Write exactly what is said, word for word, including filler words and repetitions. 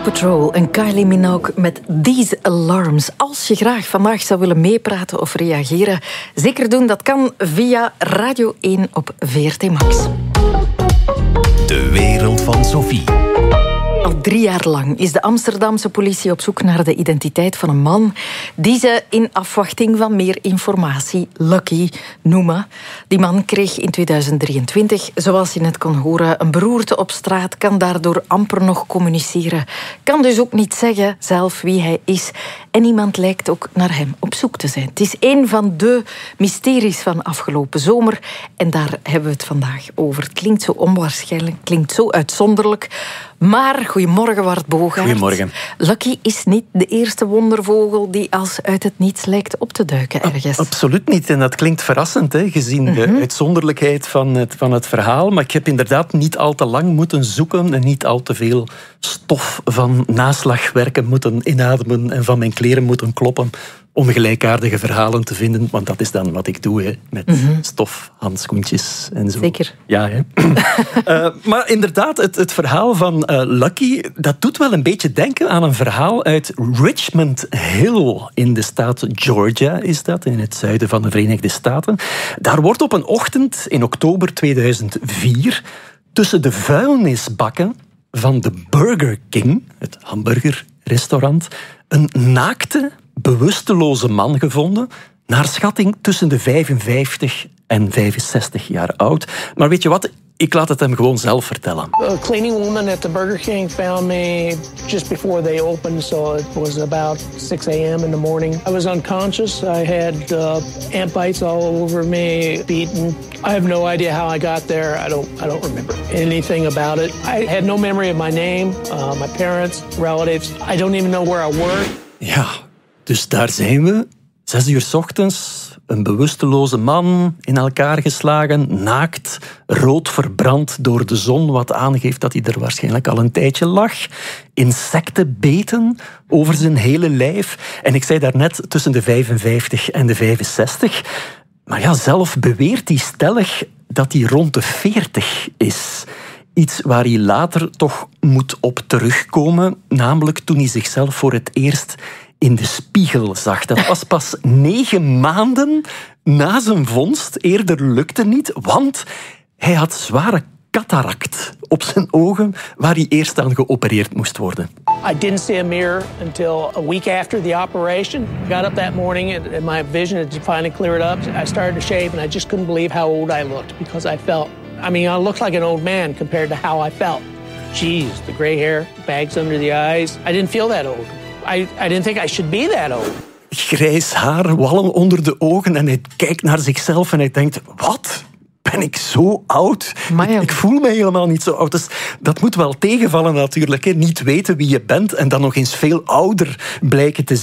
Patrol en Kylie Minogue met These Alarms. Als je graag vandaag zou willen meepraten of reageren, zeker doen. Dat kan via Radio één op V R T Max. De wereld van Sophie. Al drie jaar lang is de Amsterdamse politie op zoek naar de identiteit van een man die ze in afwachting van meer informatie Lucky noemen. Die man kreeg in tweeduizend drieëntwintig, zoals je net kon horen, een beroerte op straat, kan daardoor amper nog communiceren, kan dus ook niet zeggen zelf wie hij is. En niemand lijkt ook naar hem op zoek te zijn. Het is een van de mysteries van afgelopen zomer en daar hebben we het vandaag over. Het klinkt zo onwaarschijnlijk, klinkt zo uitzonderlijk. Maar, goedemorgen Wart Bogaert. Goedemorgen. Lucky is niet de eerste wondervogel die als uit het niets lijkt op te duiken ergens. Absoluut niet. En dat klinkt verrassend, hè, gezien mm-hmm. de uitzonderlijkheid van het, van het verhaal. Maar ik heb inderdaad niet al te lang moeten zoeken en niet al te veel stof van naslagwerken moeten inademen en van mijn kleren moeten kloppen om gelijkaardige verhalen te vinden. Want dat is dan wat ik doe, hè, met mm-hmm. stof, handschoentjes en zo. Zeker. Ja, hè. uh, maar inderdaad, het, het verhaal van uh, Lucky, dat doet wel een beetje denken aan een verhaal uit Richmond Hill in de staat Georgia, is dat, in het zuiden van de Verenigde Staten. Daar wordt op een ochtend in oktober tweeduizend vier tussen de vuilnisbakken van de Burger King, het hamburgerrestaurant, een naakte, bewusteloze man gevonden, naar schatting tussen de vijfenvijftig en vijfenzestig jaar oud. Maar weet je wat? Ik laat het hem gewoon zelf vertellen. A cleaning woman at the Burger King found me just before they opened, so it was about six a.m. in the morning. I was unconscious. I had uh, ant bites all over me, beaten. I have no idea how I got there. I don't, I don't remember anything about it. I had no memory of my name, uh, my parents, relatives. I don't even know where I worked. Ja, dus daar zijn we. Zes uur 's ochtends, een bewusteloze man in elkaar geslagen, naakt, rood verbrand door de zon, wat aangeeft dat hij er waarschijnlijk al een tijdje lag. Insecten beten over zijn hele lijf. En ik zei daarnet tussen de vijfenvijftig en de vijfenzestig. Maar ja, zelf beweert hij stellig dat hij rond de veertig is. Iets waar hij later toch moet op terugkomen, namelijk toen hij zichzelf voor het eerst in de spiegel zag. Dat was pas negen maanden na zijn vondst. Eerder lukte niet, want hij had zware cataract op zijn ogen, waar hij eerst aan geopereerd moest worden. I didn't see a mirror until a week after the operation. I got up that morning and my vision had finally cleared up. I started to shave and I just couldn't believe how old I looked because I felt, I mean, I looked like an old man compared to how I felt. Jeez, the gray hair, bags under the eyes. I didn't feel that old. I, I didn't think I should be that old. Grijs haar, wallen onder de ogen en hij kijkt naar zichzelf en hij denkt, wat? Ben ik zo oud? Ik, ik voel me helemaal niet zo oud. Dus dat moet wel tegenvallen natuurlijk. Hè. Niet weten wie je bent en dan nog eens veel ouder blijken te